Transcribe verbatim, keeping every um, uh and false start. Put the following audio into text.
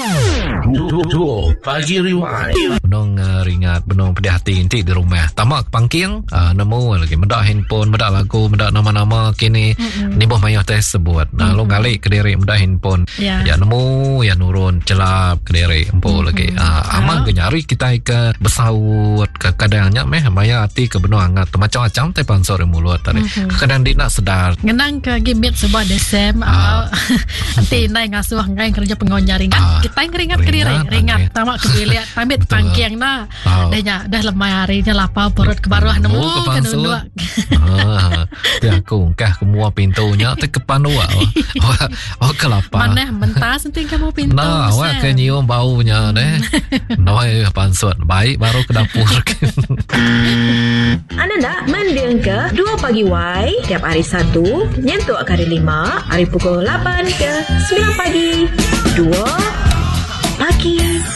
Dua Pagi Rewind. Benong uh, ringat, benong pedih hati inti di rumah. Tamak pangking, uh, nemu lagi medak handphone, medak lagu, medak nama-nama kini. Mm-hmm. Ni boh mayah teh sebut. Nah, mm-hmm. Lo kali kediri medak handphone. Yeah. Ya nemu, ya nurun celap kediri empo mm-hmm. lagi. Uh, amang oh. Kenyari kita ke besaut ke kadangnya meh mayah hati ke benong hangat macam-macam teh pansor mulut tadi. Mm-hmm. Kadang dia nak sedar. Ngenang ke gimit sebuah desem. Uh, Nanti nai ngasuh ngai kerja pengonya ringat. Uh, kita ngeringat kediri. Ringat tamak kebiliat pamit pangkiang na oh. Dahnya dah lemah harinya lapar perut kebaruah nemu oh, kedua ah, tu aku kah semua pintunya tu kepanua oh, oh kelapar mana mentas nanti kamu pintu nah awak ke nyium baunya deh noi pansut baik baru ke dapur. Anda nak mendengar ke Dua Pagi Y tiap hari Sabtu nyentuh hari lima hari pukul lapan ke sembilan pagi. Dua Pagi